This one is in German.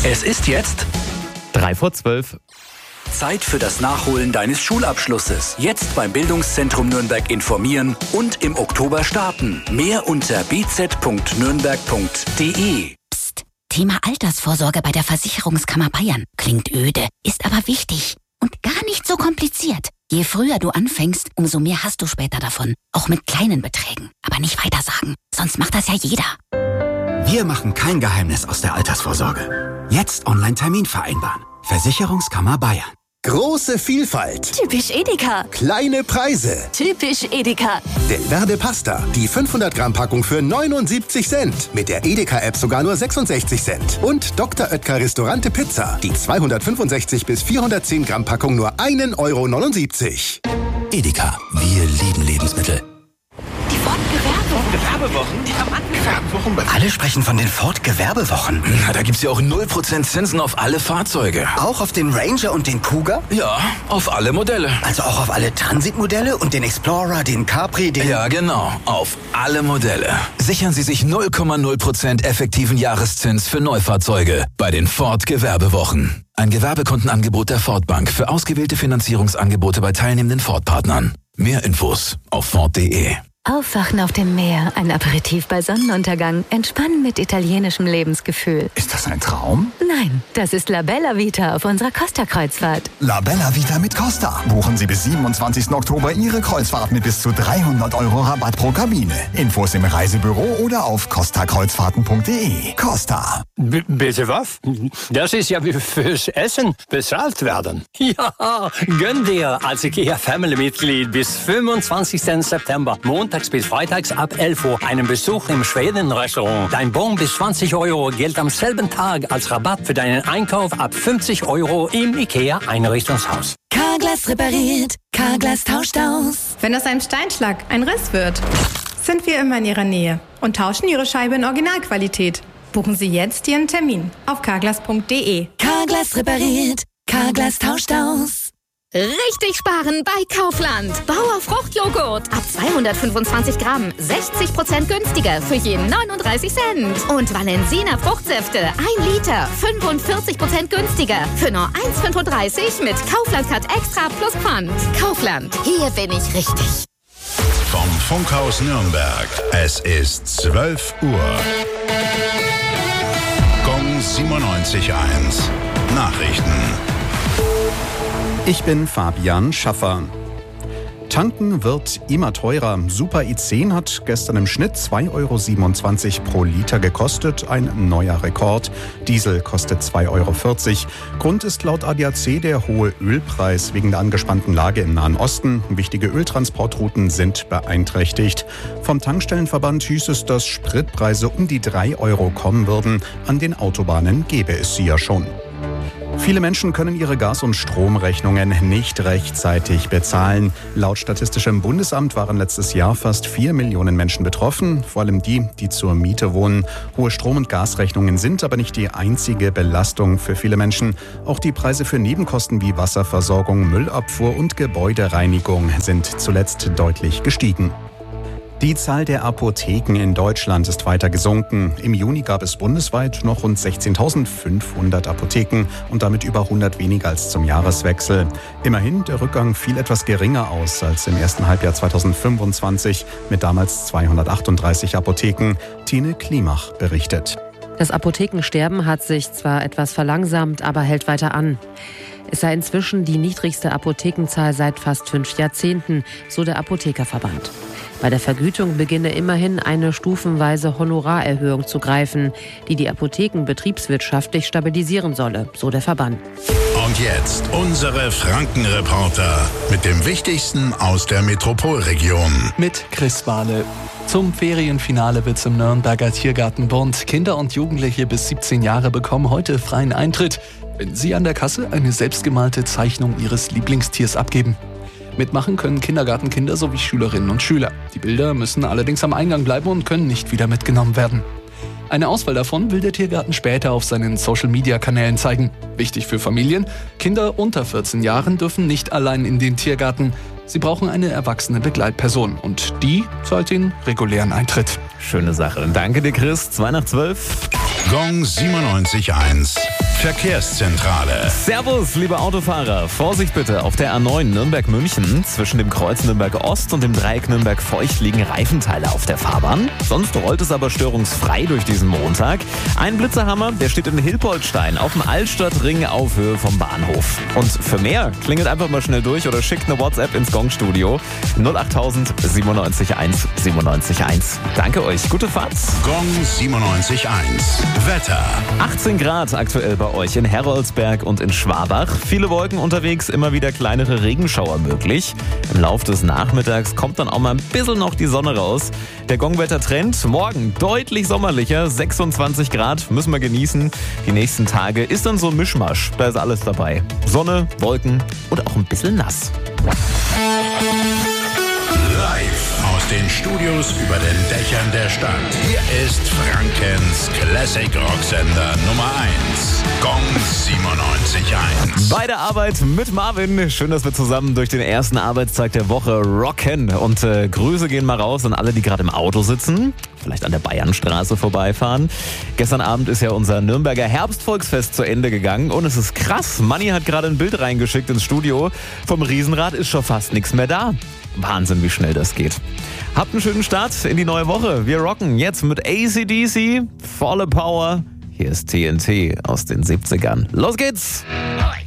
Es ist jetzt 11:03. Zeit für das Nachholen deines Schulabschlusses. Jetzt beim Bildungszentrum Nürnberg informieren und im Oktober starten. Mehr unter bz.nürnberg.de. Psst, Thema Altersvorsorge bei der Versicherungskammer Bayern. Klingt öde, ist aber wichtig und gar nicht so kompliziert. Je früher du anfängst, umso mehr hast du später davon. Auch mit kleinen Beträgen. Aber nicht weitersagen, sonst macht das ja jeder. Wir machen kein Geheimnis aus der Altersvorsorge. Jetzt Online-Termin vereinbaren. Versicherungskammer Bayern. Große Vielfalt. Typisch Edeka. Kleine Preise. Typisch Edeka. Delverde Pasta. Die 500 Gramm Packung für 79 Cent. Mit der Edeka-App sogar nur 66 Cent. Und Dr. Oetker Restaurante Pizza. Die 265 bis 410 Gramm Packung nur 1,79 €. Edeka. Wir lieben Lebensmittel. Die Gewerbewochen? Die haben angefangen. Alle sprechen von den Ford-Gewerbewochen. Na, da gibt's ja auch 0% Zinsen auf alle Fahrzeuge. Auch auf den Ranger und den Cougar? Ja, auf alle Modelle. Also auch auf alle Transitmodelle und den Explorer, den Capri, den... Ja, genau. Auf alle Modelle. Sichern Sie sich 0,0% effektiven Jahreszins für Neufahrzeuge bei den Ford-Gewerbewochen. Ein Gewerbekundenangebot der Ford Bank für ausgewählte Finanzierungsangebote bei teilnehmenden Ford-Partnern. Mehr Infos auf Ford.de. Aufwachen auf dem Meer, ein Aperitif bei Sonnenuntergang, entspannen mit italienischem Lebensgefühl. Ist das ein Traum? Nein, das ist La Bella Vita auf unserer Costa-Kreuzfahrt. La Bella Vita mit Costa. Buchen Sie bis 27. Oktober Ihre Kreuzfahrt mit bis zu 300 € Rabatt pro Kabine. Infos im Reisebüro oder auf costakreuzfahrten.de. Costa. Bitte was? Das ist ja wie fürs Essen bezahlt werden. Ja, gönn dir als IKEA-Family-Mitglied bis 25. September, montags bis freitags ab 11 Uhr, einen Besuch im Schweden-Restaurant. Dein Bon bis 20 € gilt am selben Tag als Rabatt für deinen Einkauf ab 50 € im IKEA-Einrichtungshaus. Carglass repariert, Carglass tauscht aus. Wenn aus einem Steinschlag ein Riss wird, sind wir immer in Ihrer Nähe und tauschen Ihre Scheibe in Originalqualität. Buchen Sie jetzt Ihren Termin auf carglass.de. Carglass repariert, Carglass tauscht aus. Richtig sparen bei Kaufland. Bauer Fruchtjoghurt ab 225 Gramm. 60% günstiger für je 39 Cent. Und Valensina Fruchtsäfte 1 Liter. 45% günstiger für nur 1,35 mit Kaufland Cut Extra plus Pfand. Kaufland. Hier bin ich richtig. Vom Funkhaus Nürnberg. Es ist 12 Uhr. Gong 97.1. Nachrichten. Ich bin Fabian Schaffer. Tanken wird immer teurer. Super i10 hat gestern im Schnitt 2,27 € pro Liter gekostet. Ein neuer Rekord. Diesel kostet 2,40 €. Grund ist laut ADAC der hohe Ölpreis wegen der angespannten Lage im Nahen Osten. Wichtige Öltransportrouten sind beeinträchtigt. Vom Tankstellenverband hieß es, dass Spritpreise um die 3 € kommen würden. An den Autobahnen gäbe es sie ja schon. Viele Menschen können ihre Gas- und Stromrechnungen nicht rechtzeitig bezahlen. Laut Statistischem Bundesamt waren letztes Jahr fast 4 Millionen Menschen betroffen, vor allem die, die zur Miete wohnen. Hohe Strom- und Gasrechnungen sind aber nicht die einzige Belastung für viele Menschen. Auch die Preise für Nebenkosten wie Wasserversorgung, Müllabfuhr und Gebäudereinigung sind zuletzt deutlich gestiegen. Die Zahl der Apotheken in Deutschland ist weiter gesunken. Im Juni gab es bundesweit noch rund 16.500 Apotheken und damit über 100 weniger als zum Jahreswechsel. Immerhin, der Rückgang fiel etwas geringer aus als im ersten Halbjahr 2025 mit damals 238 Apotheken. Tine Klimach berichtet. Das Apothekensterben hat sich zwar etwas verlangsamt, aber hält weiter an. Es sei inzwischen die niedrigste Apothekenzahl seit fast 5 Jahrzehnten, so der Apothekerverband. Bei der Vergütung beginne immerhin eine stufenweise Honorarerhöhung zu greifen, die die Apotheken betriebswirtschaftlich stabilisieren solle, so der Verband. Und jetzt unsere Frankenreporter mit dem Wichtigsten aus der Metropolregion. Mit Chris Wahle. Zum Ferienfinale wird's im Nürnberger Tiergartenbund. Kinder und Jugendliche bis 17 Jahre bekommen heute freien Eintritt, wenn sie an der Kasse eine selbstgemalte Zeichnung ihres Lieblingstiers abgeben. Mitmachen können Kindergartenkinder sowie Schülerinnen und Schüler. Die Bilder müssen allerdings am Eingang bleiben und können nicht wieder mitgenommen werden. Eine Auswahl davon will der Tiergarten später auf seinen Social-Media-Kanälen zeigen. Wichtig für Familien: Kinder unter 14 Jahren dürfen nicht allein in den Tiergarten. Sie brauchen eine erwachsene Begleitperson und die zahlt den regulären Eintritt. Schöne Sache. Danke dir, Chris. 2 nach 12. Gong 97.1. Verkehrszentrale. Servus, liebe Autofahrer. Vorsicht bitte, auf der A9 Nürnberg-München. Zwischen dem Kreuz Nürnberg-Ost und dem Dreieck Nürnberg-Feucht liegen Reifenteile auf der Fahrbahn. Sonst rollt es aber störungsfrei durch diesen Montag. Ein Blitzerhammer, der steht in Hilpoldstein auf dem Altstadtring auf Höhe vom Bahnhof. Und für mehr klingelt einfach mal schnell durch oder schickt eine WhatsApp ins Gong-Studio. 08000 97 1 97 1. Danke euch, gute Fahrt. Gong 97.1. Wetter. 18 Grad aktuell bei euch in Heroldsberg und in Schwabach. Viele Wolken unterwegs, immer wieder kleinere Regenschauer möglich. Im Laufe des Nachmittags kommt dann auch mal ein bisschen noch die Sonne raus. Der Gongwetter-Trend morgen deutlich sommerlicher, 26 Grad, müssen wir genießen. Die nächsten Tage ist dann so ein Mischmasch, da ist alles dabei. Sonne, Wolken und auch ein bisschen nass. Live aus den Studios über den Dächern der Stadt. Hier ist Frankens Classic Rocksender Nummer 1. Gong 97.1. Bei der Arbeit mit Marvin. Schön, dass wir zusammen durch den ersten Arbeitstag der Woche rocken. Und Grüße gehen mal raus an alle, die gerade im Auto sitzen. Vielleicht an der Bayernstraße vorbeifahren. Gestern Abend ist ja unser Nürnberger Herbstvolksfest zu Ende gegangen. Und es ist krass. Manni hat gerade ein Bild reingeschickt ins Studio. Vom Riesenrad ist schon fast nichts mehr da. Wahnsinn, wie schnell das geht. Habt einen schönen Start in die neue Woche. Wir rocken jetzt mit AC/DC, volle Power. Hier ist TNT aus den 70ern. Los geht's!